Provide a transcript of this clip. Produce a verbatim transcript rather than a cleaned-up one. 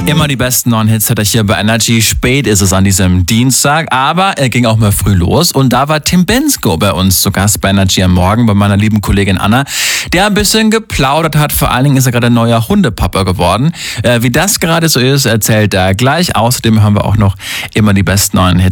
Immer die besten neuen Hits hat er hier bei Energy. Spät ist es an diesem Dienstag, aber er ging auch mal früh los. Und da war Tim Bendzko bei uns zu Gast bei Energy am Morgen, bei meiner lieben Kollegin Anna, der ein bisschen geplaudert hat. Vor allen Dingen ist er gerade ein neuer Hundepapa geworden. Äh, wie das gerade so ist, erzählt er gleich. Außerdem haben wir auch noch immer die besten neuen Hits